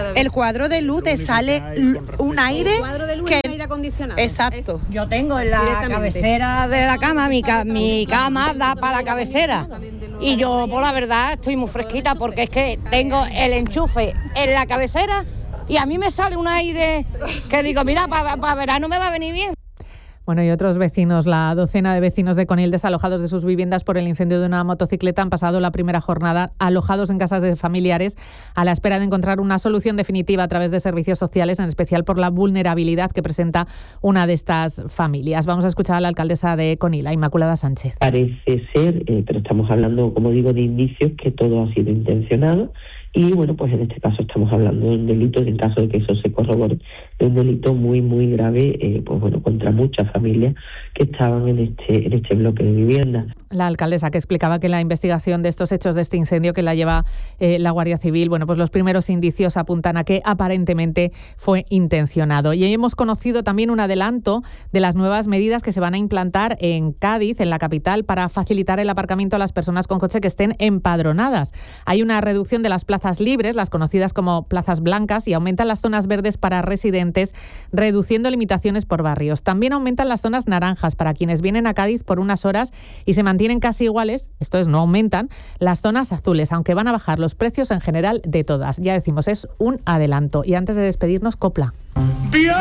Speaker 6: te sale un aire que aire acondicionado. Exacto.
Speaker 14: Yo tengo en la cabecera de la cama, mi cama da para la cabecera. Y yo, por la verdad, estoy muy fresquita porque es que tengo el enchufe en la cabecera y a mí me sale un aire que digo, mira, para verano me va a venir bien.
Speaker 7: Bueno, y otros vecinos, la docena de vecinos de Conil desalojados de sus viviendas por el incendio de una motocicleta han pasado la primera jornada alojados en casas de familiares a la espera de encontrar una solución definitiva a través de servicios sociales, en especial por la vulnerabilidad que presenta una de estas familias. Vamos a escuchar a la alcaldesa de Conil, a Inmaculada Sánchez.
Speaker 15: Parece ser, pero estamos hablando, como digo, de indicios que todo ha sido intencionado. Y bueno, pues en este caso estamos hablando de un delito, en caso de que eso se corrobore, de un delito muy, muy grave, pues bueno, contra muchas familias que estaban en este bloque de vivienda.
Speaker 7: La alcaldesa que explicaba que la investigación de estos hechos de este incendio que la lleva la Guardia Civil, bueno, pues los primeros indicios apuntan a que aparentemente fue intencionado. Y hemos conocido también un adelanto de las nuevas medidas que se van a implantar en Cádiz, en la capital, para facilitar el aparcamiento a las personas con coche que estén empadronadas. Hay una reducción de las plazas libres, las conocidas como plazas blancas, y aumentan las zonas verdes para residentes, reduciendo limitaciones por barrios. También aumentan las zonas naranjas para quienes vienen a Cádiz por unas horas y se mantienen casi iguales, esto es, no aumentan, las zonas azules, aunque van a bajar los precios en general de todas. Ya decimos, es un adelanto. Y antes de despedirnos, copla.
Speaker 24: Bien,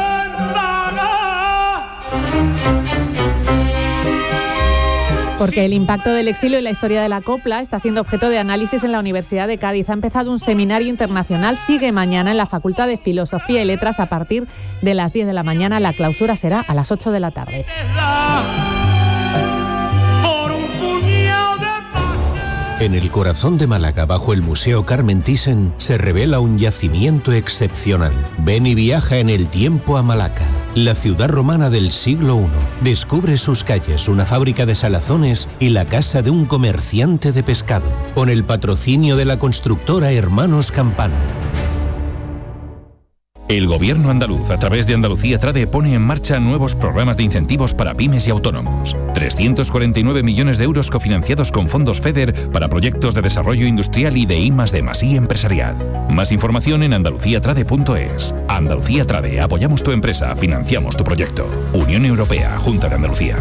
Speaker 7: Porque el impacto del exilio y la historia de la copla está siendo objeto de análisis en la Universidad de Cádiz. Ha empezado un seminario internacional, sigue mañana en la Facultad de Filosofía y Letras a partir de las 10 de la mañana. La clausura será a las 8 de la tarde.
Speaker 16: En el corazón de Málaga, bajo el Museo Carmen Thyssen, se revela un yacimiento excepcional. Ven y viaja en el tiempo a Malaca, la ciudad romana del siglo I. Descubre sus calles, una fábrica de salazones y la casa de un comerciante de pescado, con el patrocinio de la constructora Hermanos Campano.
Speaker 17: El Gobierno andaluz, a través de Andalucía Trade, pone en marcha nuevos programas de incentivos para pymes y autónomos. 349 millones de euros cofinanciados con fondos FEDER para proyectos de desarrollo industrial y de I+D+I empresarial. Más información en andaluciatrade.es. Andalucía Trade, apoyamos tu empresa, financiamos tu proyecto. Unión Europea, Junta de Andalucía.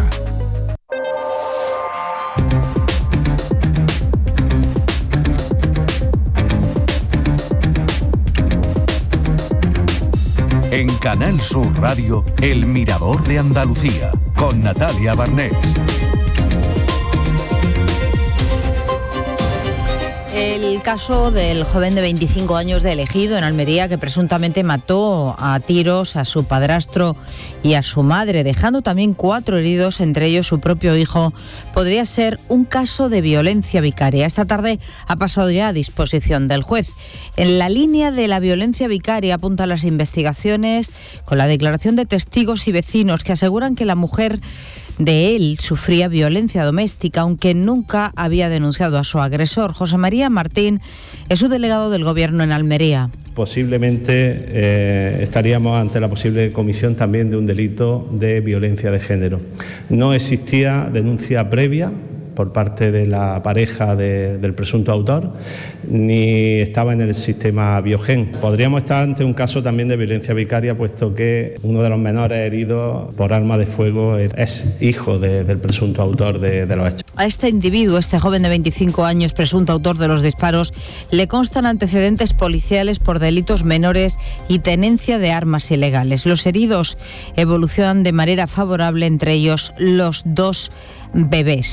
Speaker 22: En Canal Sur Radio, El Mirador de Andalucía, con Natalia Barnés.
Speaker 1: El caso del joven de 25 años de Ejido, en Almería, que presuntamente mató a tiros a su padrastro y a su madre, dejando también 4 heridos, entre ellos su propio hijo, podría ser un caso de violencia vicaria. Esta tarde ha pasado ya a disposición del juez. En la línea de la violencia vicaria apuntan las investigaciones, con la declaración de testigos y vecinos que aseguran que la mujer de él sufría violencia doméstica, aunque nunca había denunciado a su agresor. José María Martín es su delegado del Gobierno en Almería.
Speaker 18: Posiblemente estaríamos ante la posible comisión también de un delito de violencia de género. No existía denuncia previa por parte de la pareja del presunto autor, ni estaba en el sistema Biogen. Podríamos estar ante un caso también de violencia vicaria, puesto que uno de los menores heridos por arma de fuego es hijo del presunto autor de los hechos.
Speaker 1: A este individuo, este joven de 25 años, presunto autor de los disparos, le constan antecedentes policiales por delitos menores y tenencia de armas ilegales. Los heridos evolucionan de manera favorable, entre ellos los 2 bebés.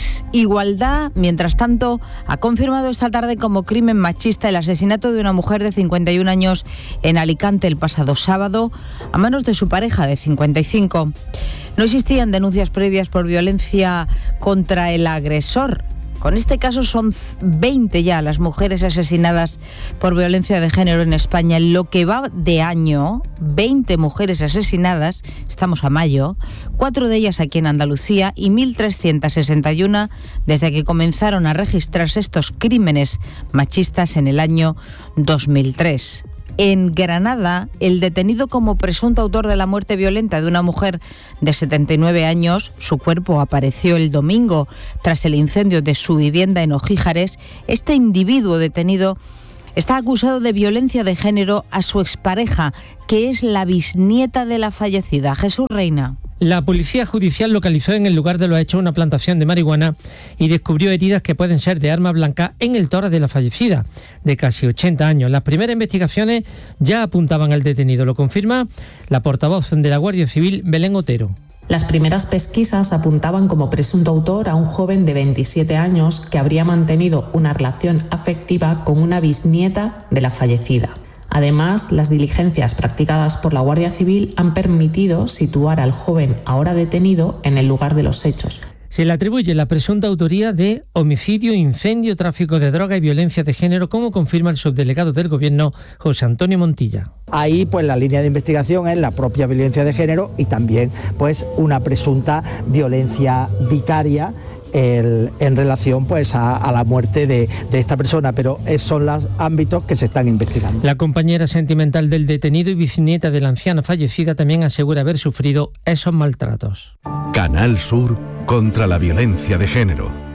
Speaker 1: Igualdad, mientras tanto, ha confirmado esta tarde como crimen machista el asesinato de una mujer de 51 años en Alicante el pasado sábado a manos de su pareja de 55. No existían denuncias previas por violencia contra el agresor. Con este caso son 20 ya las mujeres asesinadas por violencia de género en España. En lo que va de año, 20 mujeres asesinadas, estamos a mayo, 4 de ellas aquí en Andalucía y 1.361 desde que comenzaron a registrarse estos crímenes machistas en el año 2003. En Granada, el detenido como presunto autor de la muerte violenta de una mujer de 79 años, su cuerpo apareció el domingo tras el incendio de su vivienda en Ojíjares. Este individuo detenido está acusado de violencia de género a su expareja, que es la bisnieta de la fallecida. Jesús Reina.
Speaker 2: La policía judicial localizó en el lugar de los hechos una plantación de marihuana y descubrió heridas que pueden ser de arma blanca en el tórax de la fallecida, de casi 80 años. Las primeras investigaciones ya apuntaban al detenido. Lo confirma la portavoz de la Guardia Civil, Belén Otero.
Speaker 19: Las primeras pesquisas apuntaban como presunto autor a un joven de 27 años que habría mantenido una relación afectiva con una bisnieta de la fallecida. Además, las diligencias practicadas por la Guardia Civil han permitido situar al joven ahora detenido en el lugar de los hechos.
Speaker 2: Se le atribuye la presunta autoría de homicidio, incendio, tráfico de droga y violencia de género, como confirma el subdelegado del Gobierno, José Antonio Montilla.
Speaker 20: Ahí, pues la línea de investigación es la propia violencia de género y también, pues, una presunta violencia vicaria en relación pues a la muerte de esta persona, pero esos son los ámbitos que se están investigando.
Speaker 2: La compañera sentimental del detenido y bisnieta de la anciana fallecida también asegura haber sufrido esos maltratos.
Speaker 22: Canal Sur contra la violencia de género.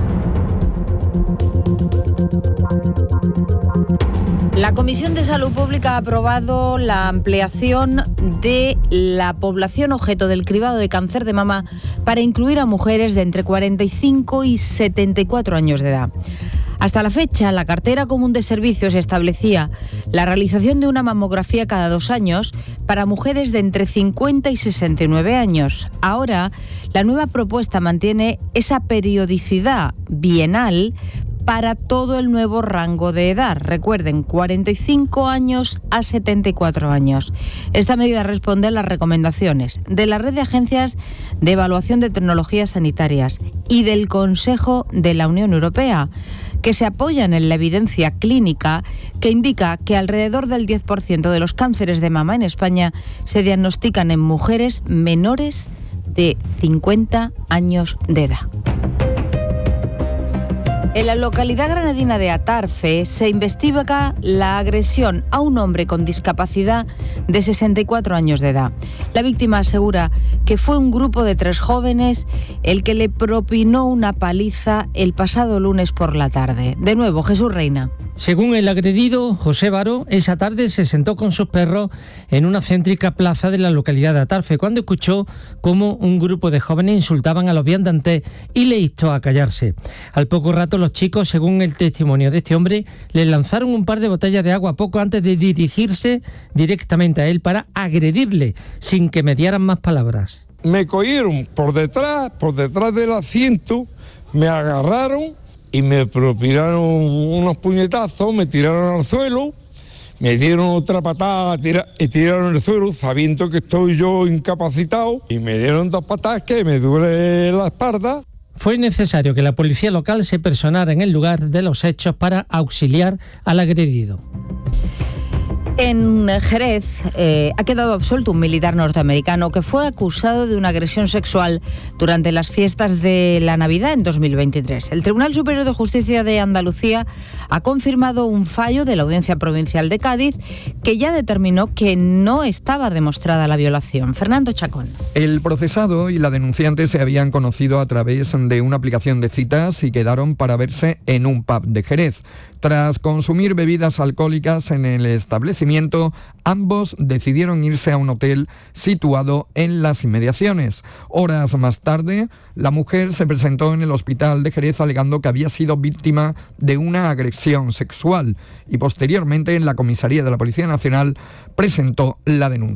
Speaker 1: La Comisión de Salud Pública ha aprobado la ampliación de la población objeto del cribado de cáncer de mama para incluir a mujeres de entre 45 y 74 años de edad. Hasta la fecha, la cartera común de servicios establecía la realización de una mamografía cada 2 años para mujeres de entre 50 y 69 años. Ahora, la nueva propuesta mantiene esa periodicidad bienal para todo el nuevo rango de edad. Recuerden, 45 años a 74 años. Esta medida responde a las recomendaciones de la Red de Agencias de Evaluación de Tecnologías Sanitarias y del Consejo de la Unión Europea, que se apoyan en la evidencia clínica que indica que alrededor del 10% de los cánceres de mama en España se diagnostican en mujeres menores de 50 años de edad. En la localidad granadina de Atarfe se investiga la agresión a un hombre con discapacidad de 64 años de edad. La víctima asegura que fue un grupo de 3 jóvenes el que le propinó una paliza el pasado lunes por la tarde. De nuevo, Jesús Reina.
Speaker 2: Según el agredido, José Varo, esa tarde se sentó con sus perros en una céntrica plaza de la localidad de Atarfe cuando escuchó cómo un grupo de jóvenes insultaban a los viandantes y le instó a callarse. Al poco rato los chicos, según el testimonio de este hombre, le lanzaron un par de botellas de agua poco antes de dirigirse directamente a él para agredirle, sin que mediaran más palabras.
Speaker 21: Me cogieron por detrás del asiento, me agarraron y me propinaron unos puñetazos, me tiraron al suelo, me dieron otra patada y tiraron al suelo sabiendo que estoy yo incapacitado y me dieron 2 patadas que me duele la espalda.
Speaker 2: Fue necesario que la policía local se personara en el lugar de los hechos para auxiliar al agredido.
Speaker 1: En Jerez ha quedado absuelto un militar norteamericano que fue acusado de una agresión sexual durante las fiestas de la Navidad en 2023. El Tribunal Superior de Justicia de Andalucía ha confirmado un fallo de la Audiencia Provincial de Cádiz que ya determinó que no estaba demostrada la violación. Fernando Chacón.
Speaker 25: El procesado y la denunciante se habían conocido a través de una aplicación de citas y quedaron para verse en un pub de Jerez. Tras consumir bebidas alcohólicas en el establecimiento, ambos decidieron irse a un hotel situado en las inmediaciones. Horas más tarde, la mujer se presentó en el hospital de Jerez alegando que había sido víctima de una agresión sexual y posteriormente en la comisaría de la Policía Nacional presentó la denuncia.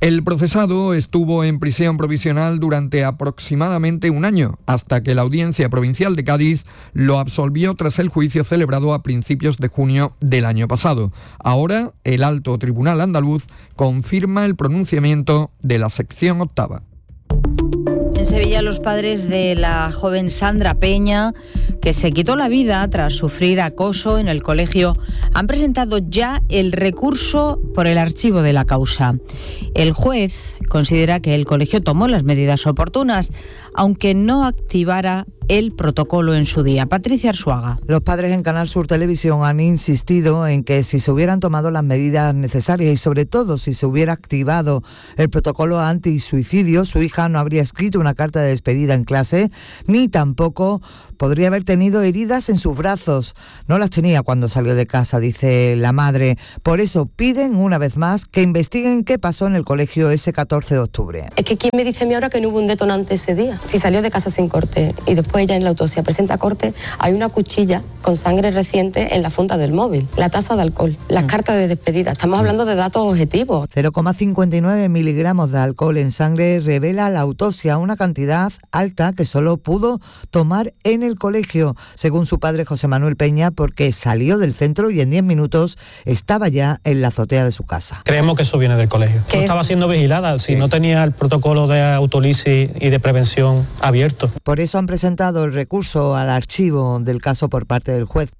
Speaker 25: El procesado estuvo en prisión provisional durante aproximadamente un año, hasta que la Audiencia Provincial de Cádiz lo absolvió tras el juicio celebrado a principios de junio del año pasado. Ahora, el Alto Tribunal andaluz confirma el pronunciamiento de la sección octava.
Speaker 1: En Sevilla, los padres de la joven Sandra Peña, que se quitó la vida tras sufrir acoso en el colegio, han presentado ya el recurso por el archivo de la causa. El juez considera que el colegio tomó las medidas oportunas, aunque no activara el protocolo en su día. Patricia Arzuaga.
Speaker 3: Los padres en Canal Sur Televisión han insistido en que si se hubieran tomado las medidas necesarias y sobre todo si se hubiera activado el protocolo antisuicidio, su hija no habría escrito una carta de despedida en clase, ni tampoco podría haber tenido heridas en sus brazos. No las tenía cuando salió de casa, dice la madre. Por eso piden una vez más que investiguen qué pasó en el colegio ese 14 de octubre.
Speaker 4: Es que ¿quién me dice a mí ahora que no hubo un detonante ese día? Si salió de casa sin corte y después ella en la autopsia presenta corte, hay una cuchilla con sangre reciente en la funda del móvil, la tasa de alcohol, las cartas de despedida. Estamos hablando de datos objetivos.
Speaker 3: 0,59 miligramos de alcohol en sangre revela la autopsia, una cantidad alta que solo pudo tomar en el colegio, según su padre José Manuel Peña, porque salió del centro y en 10 minutos estaba ya en la azotea de su casa.
Speaker 8: Creemos que eso viene del colegio. No estaba siendo vigilada, si no tenía el protocolo de autolisis y de prevención abierto.
Speaker 3: Por eso han presentado el recurso al archivo del caso por parte del juez.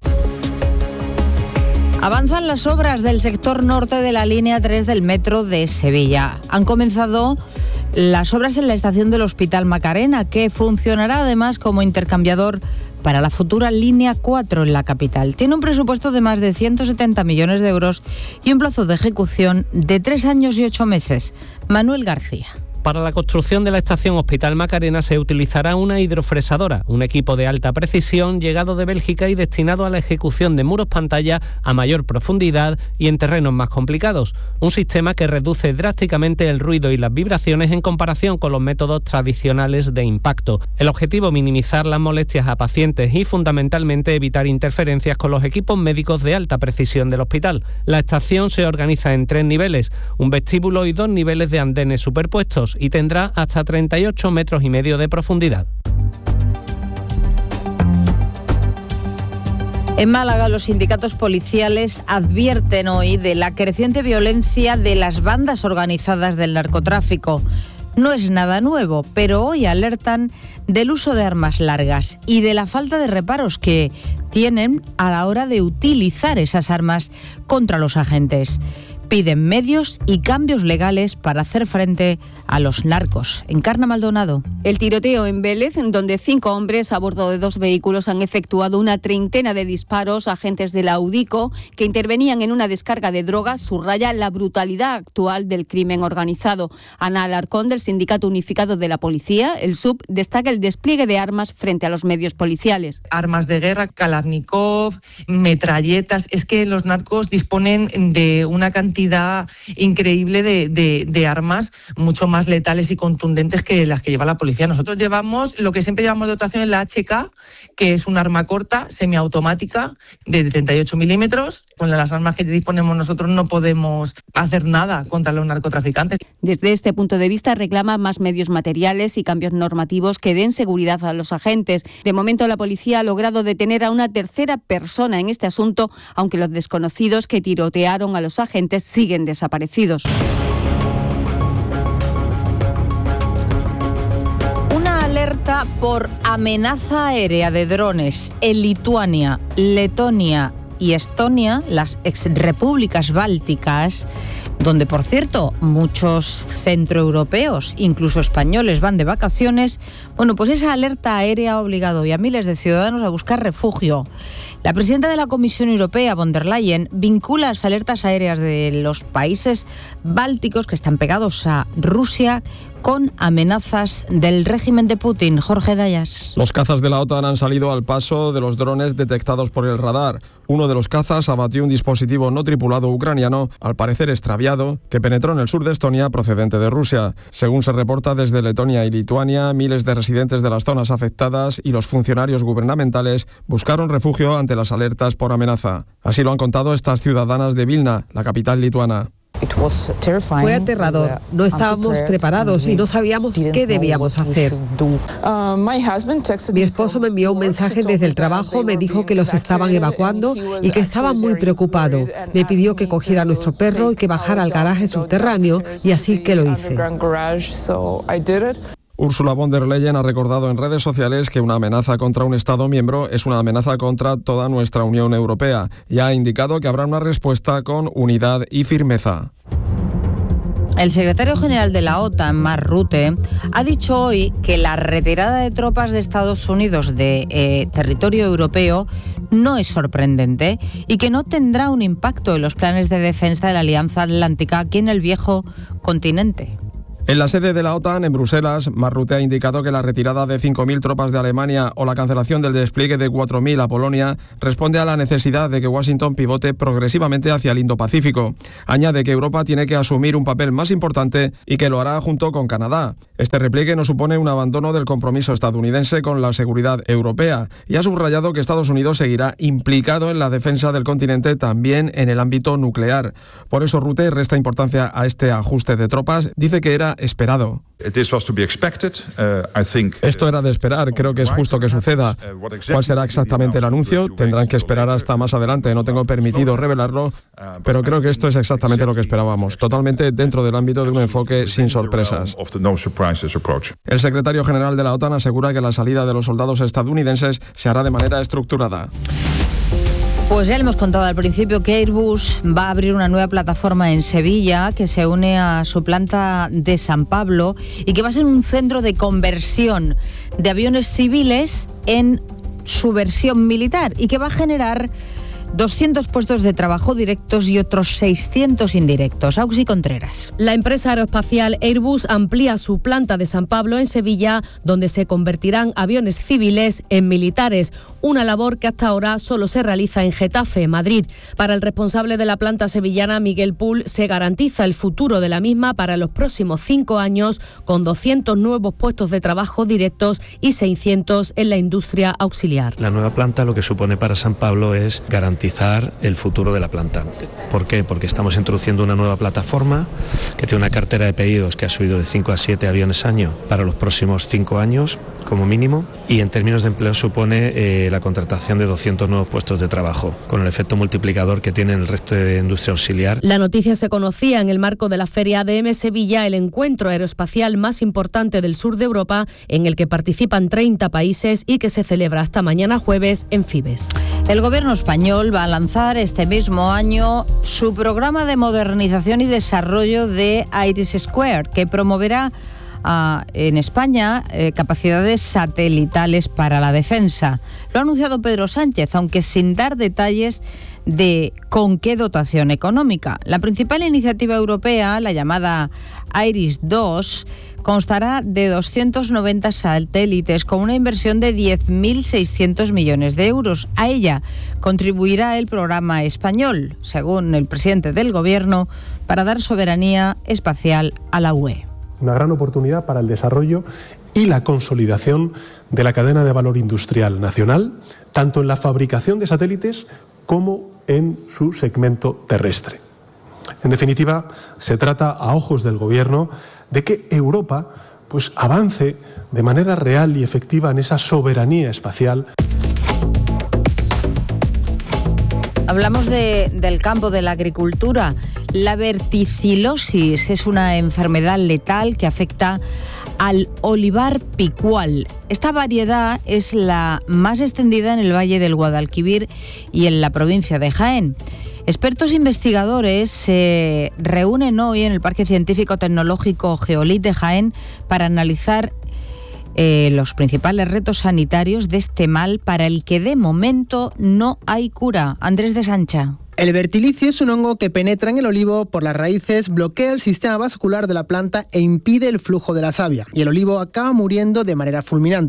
Speaker 1: Avanzan las obras del sector norte de la línea 3 del metro de Sevilla. Han comenzado las obras en la estación del Hospital Macarena, que funcionará además como intercambiador para la futura línea 4 en la capital. Tiene un presupuesto de más de 170 millones de euros y un plazo de ejecución de 3 años y 8 meses. Manuel García.
Speaker 9: Para la construcción de la estación Hospital Macarena se utilizará una hidrofresadora, un equipo de alta precisión llegado de Bélgica y destinado a la ejecución de muros pantalla a mayor profundidad y en terrenos más complicados. Un sistema que reduce drásticamente el ruido y las vibraciones en comparación con los métodos tradicionales de impacto. El objetivo, minimizar las molestias a pacientes y fundamentalmente evitar interferencias con los equipos médicos de alta precisión del hospital. La estación se organiza en 3 niveles, un vestíbulo y 2 niveles de andenes superpuestos, y tendrá hasta 38 metros y medio de profundidad.
Speaker 1: En Málaga, los sindicatos policiales advierten hoy de la creciente violencia de las bandas organizadas del narcotráfico. No es nada nuevo, pero hoy alertan del uso de armas largas y de la falta de reparos que tienen a la hora de utilizar esas armas contra los agentes. Piden medios y cambios legales para hacer frente a los narcos. Encarna Maldonado.
Speaker 23: El tiroteo en Vélez, en donde 5 hombres a bordo de 2 vehículos han efectuado una treintena de disparos a agentes de la UDICO que intervenían en una descarga de drogas, subraya la brutalidad actual del crimen organizado. Ana Alarcón, del Sindicato Unificado de la Policía, el SUP, destaca el despliegue de armas frente a los medios policiales.
Speaker 26: Armas de guerra, Kalashnikov, metralletas. Es que los narcos disponen de una cantidad increíble de armas mucho más letales y contundentes que las que lleva la policía. Nosotros llevamos lo que siempre llevamos de dotación en la HK, que es un arma corta, semiautomática, de 38 milímetros. Con las armas que disponemos nosotros no podemos hacer nada contra los narcotraficantes.
Speaker 23: Desde este punto de vista reclama más medios materiales y cambios normativos que den seguridad a los agentes. De momento la policía ha logrado detener a una tercera persona en este asunto, aunque los desconocidos que tirotearon a los agentes siguen desaparecidos.
Speaker 1: Una alerta por amenaza aérea de drones en Lituania, Letonia y Estonia, las exrepúblicas bálticas, donde, por cierto, muchos centroeuropeos, incluso españoles, van de vacaciones. Bueno, pues esa alerta aérea ha obligado hoy a miles de ciudadanos a buscar refugio. La presidenta de la Comisión Europea, von der Leyen, vincula las alertas aéreas de los países bálticos que están pegados a Rusia con amenazas del régimen de Putin. Jorge Dayas.
Speaker 27: Los cazas de la OTAN han salido al paso de los drones detectados por el radar. Uno de los cazas abatió un dispositivo no tripulado ucraniano, al parecer extraviado, que penetró en el sur de Estonia procedente de Rusia. Según se reporta desde Letonia y Lituania, miles de residentes de las zonas afectadas y los funcionarios gubernamentales buscaron refugio ante las alertas por amenaza. Así lo han contado estas ciudadanas de Vilna, la capital lituana.
Speaker 5: Fue aterrador. No estábamos preparados y no sabíamos qué debíamos hacer. Mi esposo me envió un mensaje desde el trabajo, me dijo que los estaban evacuando y que estaba muy preocupado. Me pidió que cogiera a nuestro perro y que bajara al garaje subterráneo, y así que lo hice.
Speaker 27: Ursula von der Leyen ha recordado en redes sociales que una amenaza contra un Estado miembro es una amenaza contra toda nuestra Unión Europea y ha indicado que habrá una respuesta con unidad y firmeza.
Speaker 1: El secretario general de la OTAN, Mark Rutte, ha dicho hoy que la retirada de tropas de Estados Unidos de territorio europeo no es sorprendente y que no tendrá un impacto en los planes de defensa de la Alianza Atlántica aquí en el viejo continente.
Speaker 27: En la sede de la OTAN, en Bruselas, Mark Rutte ha indicado que la retirada de 5.000 tropas de Alemania o la cancelación del despliegue de 4.000 a Polonia responde a la necesidad de que Washington pivote progresivamente hacia el Indo-Pacífico. Añade que Europa tiene que asumir un papel más importante y que lo hará junto con Canadá. Este repliegue no supone un abandono del compromiso estadounidense con la seguridad europea y ha subrayado que Estados Unidos seguirá implicado en la defensa del continente también en el ámbito nuclear. Por eso Rutte resta importancia a este ajuste de tropas. Dice que era esperado. Esto era de esperar, creo que es justo que suceda. ¿Cuál será exactamente el anuncio? Tendrán que esperar hasta más adelante, no tengo permitido revelarlo, pero creo que esto es exactamente lo que esperábamos, totalmente dentro del ámbito de un enfoque sin sorpresas. El secretario general de la OTAN asegura que la salida de los soldados estadounidenses se hará de manera estructurada.
Speaker 1: Pues ya le hemos contado al principio que Airbus va a abrir una nueva plataforma en Sevilla que se une a su planta de San Pablo y que va a ser un centro de conversión de aviones civiles en su versión militar y que va a generar 200 puestos de trabajo directos y otros 600 indirectos. Auxi Contreras.
Speaker 6: La empresa aeroespacial Airbus amplía su planta de San Pablo en Sevilla, donde se convertirán aviones civiles en militares, una labor que hasta ahora solo se realiza en Getafe, Madrid. Para el responsable de la planta sevillana, Miguel Pull, se garantiza el futuro de la misma para los próximos 5 años, con 200 nuevos puestos de trabajo directos y 600 en la industria auxiliar.
Speaker 10: La nueva planta lo que supone para San Pablo es garantizar el futuro de la planta. ¿Por qué? Porque estamos introduciendo una nueva plataforma que tiene una cartera de pedidos que ha subido de 5 a 7 aviones año para los próximos 5 años como mínimo, y en términos de empleo supone la contratación de 200 nuevos puestos de trabajo, con el efecto multiplicador que tiene en el resto de industria auxiliar.
Speaker 6: La noticia se conocía en el marco de la Feria ADM Sevilla, el encuentro aeroespacial más importante del sur de Europa, en el que participan 30 países y que se celebra hasta mañana jueves en Fibes.
Speaker 1: El gobierno español va a lanzar este mismo año su programa de modernización y desarrollo de Iris Square, que promoverá en España capacidades satelitales para la defensa. Lo ha anunciado Pedro Sánchez, aunque sin dar detalles de con qué dotación económica. La principal iniciativa europea, la llamada Iris 2, constará de 290 satélites con una inversión de 10.600 millones de euros. A ella contribuirá el programa español, según el presidente del Gobierno, para dar soberanía espacial a la UE.
Speaker 11: Una gran oportunidad para el desarrollo y la consolidación de la cadena de valor industrial nacional, tanto en la fabricación de satélites como en su segmento terrestre. En definitiva, se trata, a ojos del Gobierno, de que Europa avance de manera real y efectiva en esa soberanía espacial.
Speaker 1: Hablamos del campo de la agricultura. La verticilosis es una enfermedad letal que afecta al olivar picual. Esta variedad es la más extendida en el Valle del Guadalquivir y en la provincia de Jaén. Expertos investigadores se reúnen hoy en el Parque Científico Tecnológico Geolit de Jaén para analizar los principales retos sanitarios de este mal para el que de momento no hay cura. Andrés de Sancha.
Speaker 12: El vertilicio es un hongo que penetra en el olivo por las raíces, bloquea el sistema vascular de la planta e impide el flujo de la savia, y el olivo acaba muriendo de manera fulminante.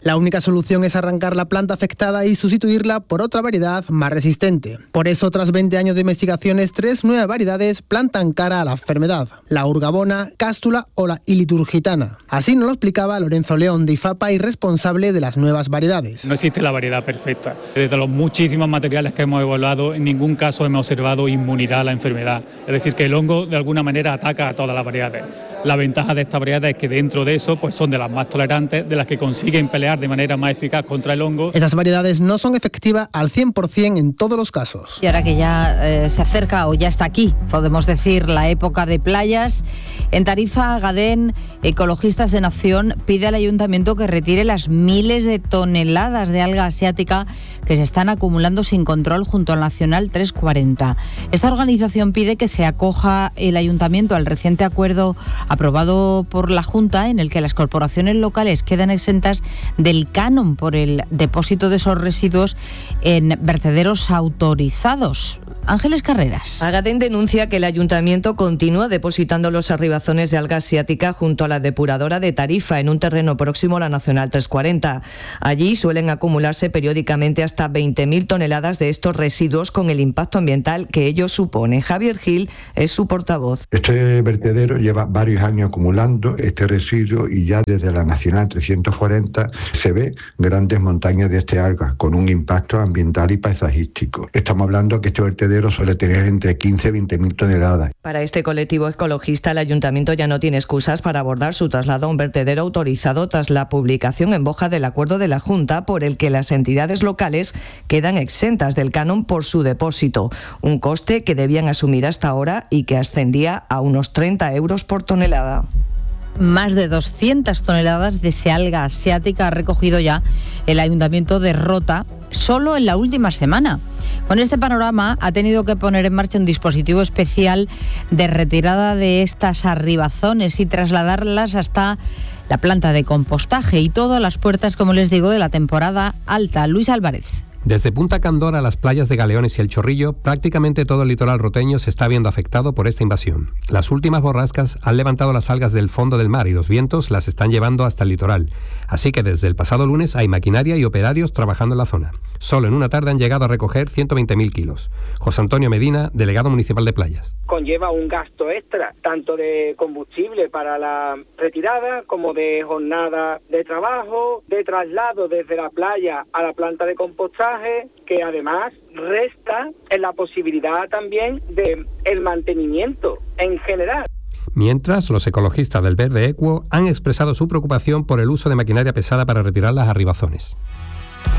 Speaker 12: La única solución es arrancar la planta afectada y sustituirla por otra variedad más resistente. Por eso, tras 20 años de investigaciones, 3 nuevas variedades plantan cara a la enfermedad: la urgabona, cástula o la iliturgitana. Así nos lo explicaba Lorenzo León de IFAPA y responsable de las nuevas variedades.
Speaker 7: No existe la variedad perfecta. Desde los muchísimos materiales que hemos evaluado, en ningún caso hemos observado inmunidad a la enfermedad. Es decir, que el hongo de alguna manera ataca a todas las variedades. La ventaja de esta variedad es que dentro de eso pues son de las más tolerantes, de las que consiguen pelear de manera más eficaz contra el hongo.
Speaker 12: Estas variedades no son efectivas al 100% en todos los casos.
Speaker 1: Y ahora que ya se acerca o ya está aquí, podemos decir, la época de playas, en Tarifa, Gadén, Ecologistas de Nación pide al Ayuntamiento que retire las miles de toneladas de alga asiática que se están acumulando sin control junto al Nacional 340. Esta organización pide que se acoja el Ayuntamiento al reciente acuerdo aprobado por la Junta, en el que las corporaciones locales quedan exentas del canon por el depósito de esos residuos en vertederos autorizados. Ángeles Carreras.
Speaker 13: Agadén denuncia que el Ayuntamiento continúa depositando los arribazones de alga asiática junto a la depuradora de Tarifa, en un terreno próximo a la Nacional 340. Allí suelen acumularse periódicamente hasta 20.000 toneladas de estos residuos, con el impacto ambiental que ello supone. Javier Gil es su portavoz.
Speaker 14: Este vertedero lleva varios años acumulando este residuo y ya desde la Nacional 340 se ve grandes montañas de este alga con un impacto ambiental y paisajístico. Estamos hablando que este vertedero suele tener entre 15 y 20.000 toneladas.
Speaker 13: Para este colectivo ecologista, el Ayuntamiento ya no tiene excusas para abordar su traslado a un vertedero autorizado tras la publicación en Boja del acuerdo de la Junta, por el que las entidades locales quedan exentas del canon por su depósito, un coste que debían asumir hasta ahora y que ascendía a unos 30 euros por tonelada.
Speaker 1: Más de 200 toneladas de esa alga asiática ha recogido ya el Ayuntamiento de Rota solo en la última semana. Con este panorama ha tenido que poner en marcha un dispositivo especial de retirada de estas arribazones y trasladarlas hasta la planta de compostaje, y todo a las puertas, como les digo, de la temporada alta. Luis Álvarez.
Speaker 15: Desde Punta Candora a las playas de Galeones y El Chorrillo, prácticamente todo el litoral roteño se está viendo afectado por esta invasión. Las últimas borrascas han levantado las algas del fondo del mar y los vientos las están llevando hasta el litoral. Así que desde el pasado lunes hay maquinaria y operarios trabajando en la zona. Solo en una tarde han llegado a recoger 120.000 kilos. José Antonio Medina, delegado municipal de Playas.
Speaker 16: Conlleva un gasto extra, tanto de combustible para la retirada como de jornada de trabajo, de traslado desde la playa a la planta de compostaje, que además resta en la posibilidad también de el mantenimiento en general.
Speaker 15: Mientras, los ecologistas del Verde Equo han expresado su preocupación por el uso de maquinaria pesada para retirar las arribazones.